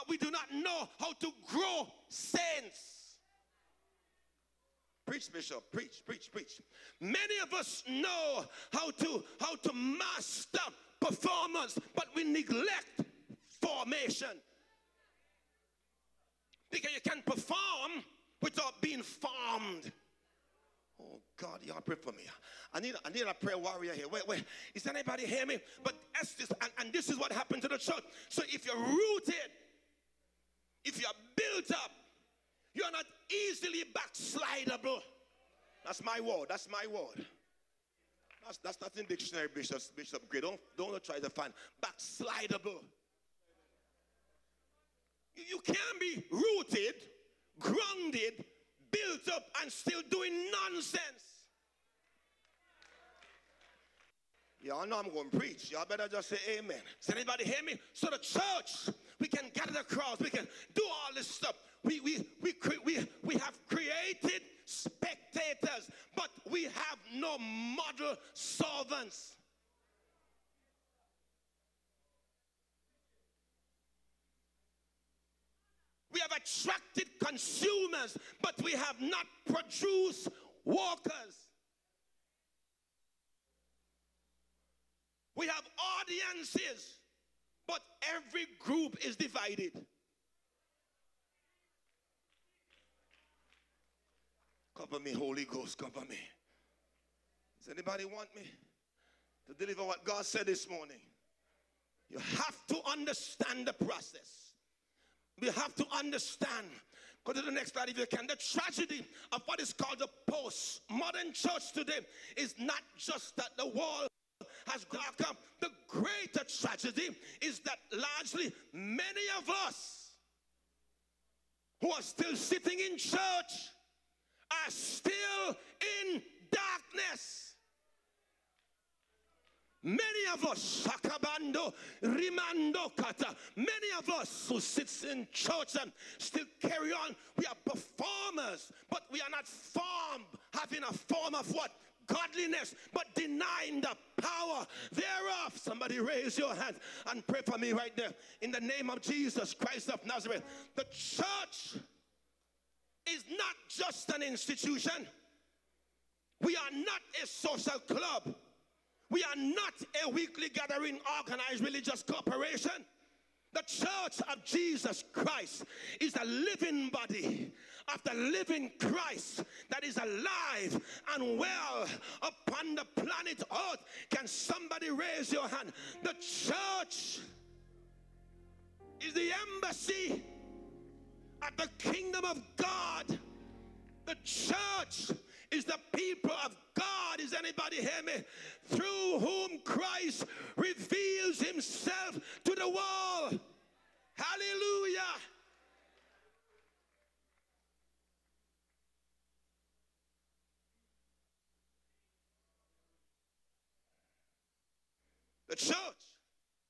but we do not know how to grow saints. Preach, Bishop, preach. Many of us know how to master performance, but we neglect formation. Because you can perform without being formed. Oh God, y'all pray for me. I need a prayer warrior here. Wait. Is anybody hear me? But and this is what happened to the church. So if you're rooted, if you're built up, you're not easily backslidable. That's my word. That's not in dictionary, Bishop Gray. Don't try to find backslidable. You can be rooted, grounded, built up, and still doing nonsense. Y'all know I'm going to preach. Y'all better just say amen. Does anybody hear me? So the church, we can gather the crowds. We can do all this stuff. We have created spectators, but we have no model servants. We have attracted consumers, but we have not produced workers. We have audiences, but every group is divided. Cover me, Holy Ghost, cover me. Does anybody want me to deliver what God said this morning? You have to understand the process. We have to understand. Go to the next slide if you can. The tragedy of what is called the postmodern church today is not just that the world has dark up. The greater tragedy is that largely many of us who are still sitting in church are still in darkness. Many of us, Shakabando, Rimando Kata, many of us who sits in church and still carry on, we are performers, but we are not formed, having a form of what? Godliness, but denying the power thereof. Somebody raise your hand and pray for me right there. In the name of Jesus Christ of Nazareth. The church is not just an institution. We are not a social club. We are not a weekly gathering organized religious corporation. The church of Jesus Christ is a living body of the living Christ that is alive and well upon the planet Earth. Can somebody raise your hand? The church is the embassy of the kingdom of God. The church is the people of God. Is anybody hear me? Through whom Christ reveals himself to the world. Hallelujah. The church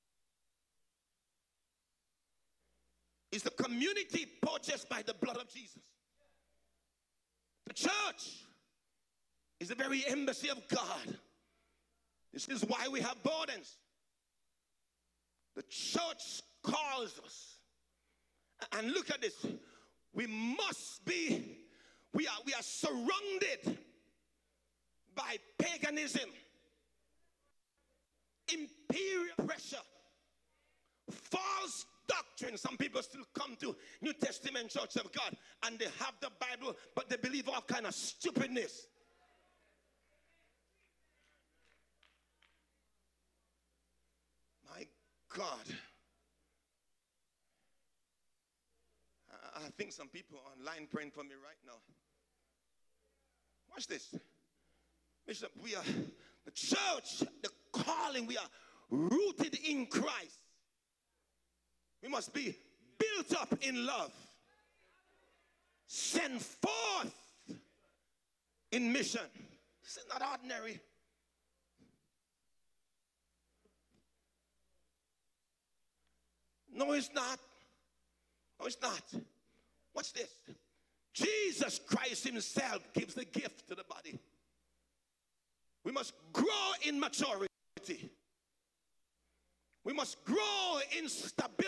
is the community purchased by the blood of Jesus. The church is the very embassy of God. This is why we have burdens. The church calls us. And look at this. We are surrounded by paganism, imperial pressure, false doctrine. Some people still come to New Testament Church of God and they have the Bible, but they believe all kind of stupidness. My God. I think some people are online praying for me right now. Watch this. Bishop, we are the church, the calling, we are rooted in Christ. We must be built up in love. Sent forth in mission. This is not ordinary. No, it's not. No, it's not. Watch this. Jesus Christ himself gives the gift to the body. We must grow in maturity. We must grow in stability.